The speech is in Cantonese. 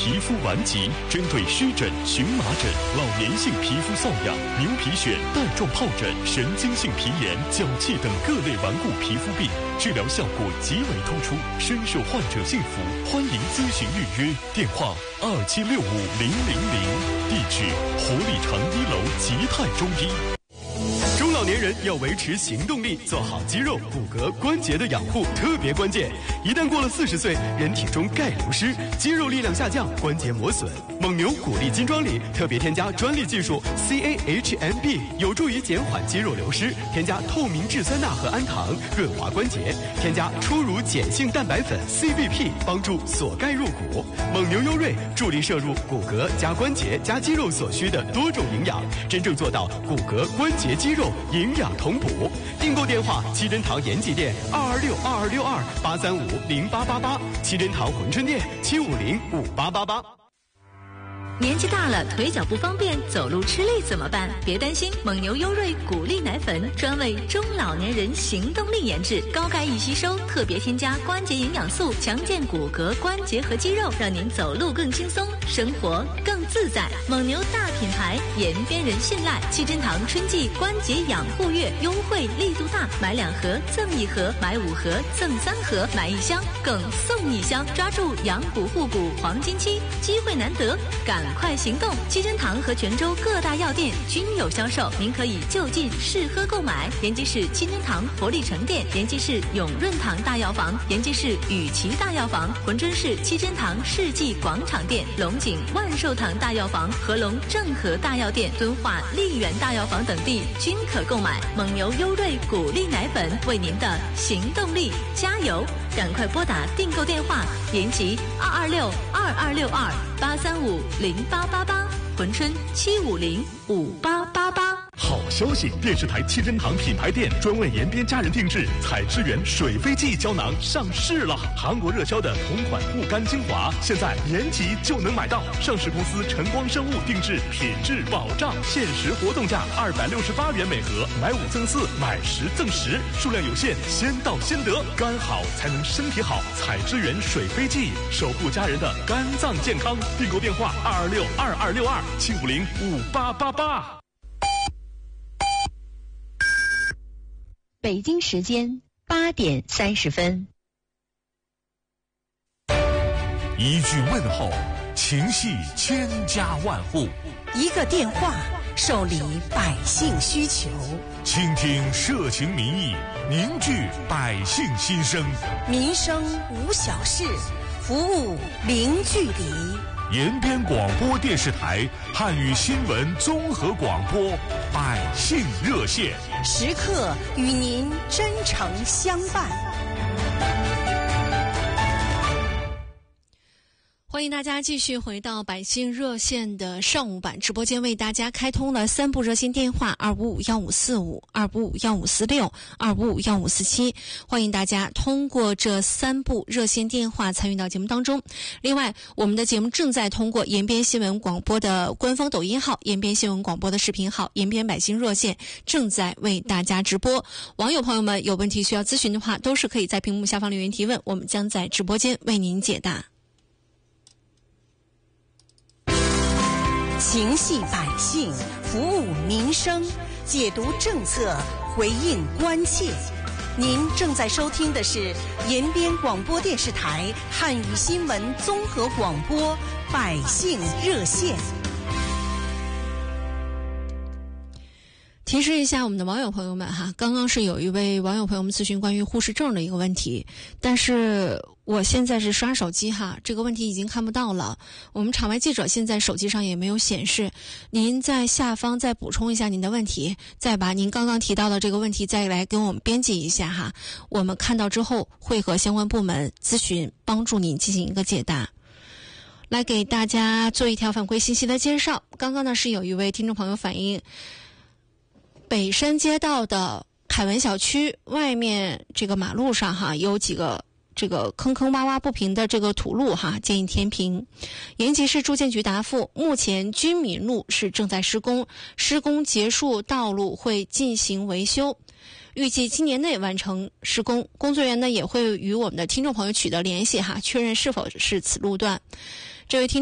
皮肤顽疾，针对湿疹、荨麻疹、老年性皮肤瘙痒、牛皮癣、带状疱疹、神经性皮炎、脚气等各类顽固皮肤病，治疗效果极为突出，深受患者信服。欢迎咨询预约，电话27650000，地址活力城1楼吉泰中医。中老年人要维持行动力，做好肌肉、骨骼、关节的养护特别关键。一旦过了40岁，人体中钙流失，肌肉力量下降，关节磨损。蒙牛骨力金装里特别添加专利技术 CAHMB， 有助于减缓肌肉流失。添加透明质酸钠和氨糖，润滑关节。添加初乳碱性蛋白粉 CVP， 帮助锁钙入骨。蒙牛优瑞助力摄入骨骼加关节加肌肉所需的多种营养，真正做到骨骼、关节、肌肉营养同补。订购电话：七珍堂延吉店2262262835888，七珍堂珲春店7505888。 年纪大了，腿脚不方便，走路吃力怎么办？别担心，蒙牛优瑞骨力奶粉专为中老年人行动力研制，高钙易吸收，特别添加关节营养素，强健骨骼、关节和肌肉，让您走路更轻松，生活更自在。蒙牛大品牌，延边人信赖。七珍堂春季关节养护月优惠力度大，买2盒赠1盒，买5盒赠3盒，买1箱更送1箱，抓住养骨护骨黄金期，机会难得，赶快行动！七珍堂和泉州各大药店均有销售，您可以就近试喝购买。延吉市七珍堂活力城店，延吉市永润堂大药房，延吉市雨琦大药房，珲春市七珍堂世纪广场店，龙井万寿堂大药房、合龙正和大药店、敦化丽园大药房等地均可购买。蒙牛优瑞骨力奶粉，为您的行动力加油！赶快拨打订购电话：延吉226226283508888，珲春7505888。 好消息！电视台七珍堂品牌店专为延边家人定制采之源水飞蓟胶囊上市了。韩国热销的同款护肝精华，现在延吉就能买到。上市公司晨光生物定制，品质保障，限时活动价268元每盒，买5赠4，买10赠10，数量有限，先到先得。肝好才能身体好，采之源水飞蓟，守护家人的肝脏健康。订购电话226226275058888。 北京时间8点30分。 一句问候，情系千家万户； 一个电话，受理百姓需求。 倾听社情民意，凝聚百姓心声。 民生无小事，服务零距离。 延边广播电视台汉语新闻综合广播百姓热线， 时刻与您真诚相伴。 欢迎大家继续回到百姓热线的上午版直播间，为大家开通了3部热线电话：2551545、2551546、2551547。欢迎大家通过这3部热线电话参与到节目当中。另外，我们的节目正在通过延边新闻广播的官方抖音号、延边新闻广播的视频号、延边百姓热线正在为大家直播。网友朋友们有问题需要咨询的话，都是可以在屏幕下方留言提问，我们将在直播间为您解答。 情系百姓，服务民生，解读政策，回应关切。您正在收听的是延边广播电视台汉语新闻综合广播百姓热线。 提示一下我们的网友朋友们哈，刚刚是有一位网友朋友们咨询关于护士证的一个问题，但是我现在是刷手机哈，这个问题已经看不到了。我们场外记者现在手机上也没有显示，您在下方再补充一下您的问题，再把您刚刚提到的这个问题再来跟我们编辑一下哈，我们看到之后会和相关部门咨询，帮助您进行一个解答。来给大家做一条反馈信息的介绍。刚刚呢是有一位听众朋友反映，北山街道的凯文小区外面这个马路上哈，有几个这个坑坑洼洼不平的这个土路哈，建议填平。延吉市住建局答复，目前军民路是正在施工，施工结束道路会进行维修，预计今年内完成施工。工作人员呢也会与我们的听众朋友取得联系哈，确认是否是此路段。这位听